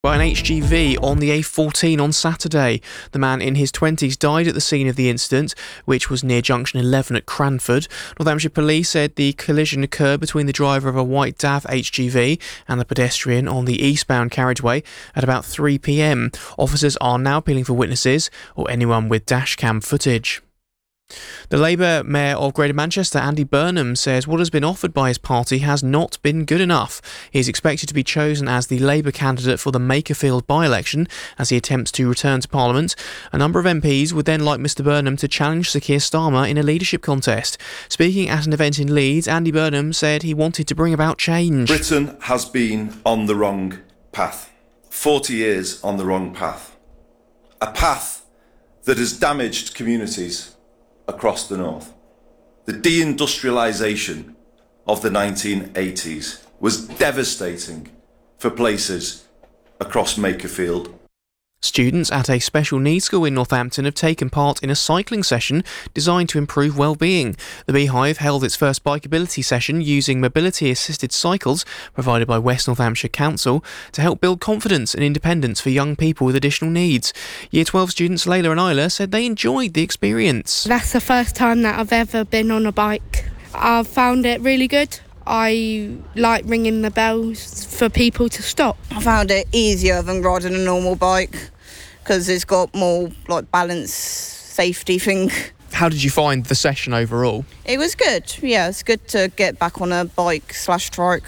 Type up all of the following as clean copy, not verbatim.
by an HGV on the A14 on Saturday. The man in his 20s died at the scene of the incident, which was near junction 11 at Cranford. Northamptonshire Police said the collision occurred between the driver of a white DAF HGV and the pedestrian on the eastbound carriageway at about 3 p.m. Officers are now appealing for witnesses or anyone with dashcam footage. The Labour Mayor of Greater Manchester, Andy Burnham, says what has been offered by his party has not been good enough. He is expected to be chosen as the Labour candidate for the Makerfield by-election as he attempts to return to Parliament. A number of MPs would then like Mr Burnham to challenge Sir Keir Starmer in a leadership contest. Speaking at an event in Leeds, Andy Burnham said he wanted to bring about change. Britain has been on the wrong path. 40 years on the wrong path. A path that has damaged communities across the north. The deindustrialisation of the 1980s was devastating for places across Makerfield. Students at a special needs school in Northampton have taken part in a cycling session designed to improve well-being. The Beehive held its first bikeability session using mobility-assisted cycles provided by West Northamptonshire Council to help build confidence and independence for young people with additional needs. Year 12 students Layla and Isla said they enjoyed the experience. That's the first time that I've ever been on a bike. I've found it really good. I like ringing the bells for people to stop. I found it easier than riding a normal bike because it's got more balance, safety thing. How did you find the session overall? It was good. Yeah, it's good to get back on a bike/trike.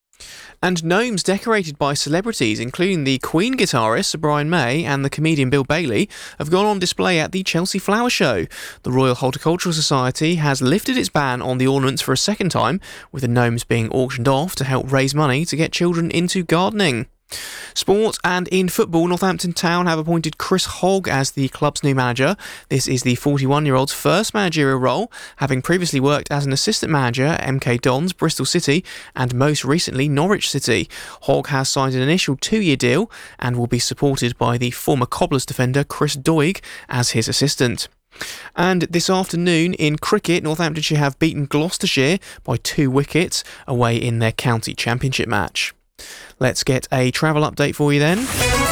And gnomes decorated by celebrities, including the Queen guitarist Sir Brian May and the comedian Bill Bailey, have gone on display at the Chelsea Flower Show. The Royal Horticultural Society has lifted its ban on the ornaments for a second time, with the gnomes being auctioned off to help raise money to get children into gardening. Sport, and in football, Northampton Town have appointed Chris Hogg as the club's new manager. This is the 41-year-old's first managerial role, having previously worked as an assistant manager at MK Dons, Bristol City, and most recently Norwich City. Hogg has signed an initial 2-year deal and will be supported by the former Cobblers defender Chris Doig as his assistant. And this afternoon in cricket, Northamptonshire have beaten Gloucestershire by 2 wickets away in their county championship match. Let's get a travel update for you then.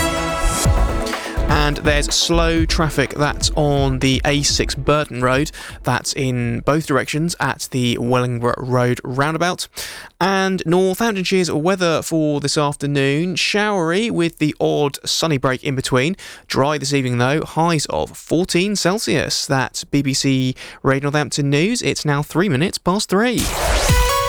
And there's slow traffic that's on the A6 Burton Road. That's in both directions at the Wellingborough Road roundabout. And Northamptonshire's weather for this afternoon, showery with the odd sunny break in between. Dry this evening though, highs of 14 Celsius. That's BBC Radio Northampton News. It's now 3 minutes past 3.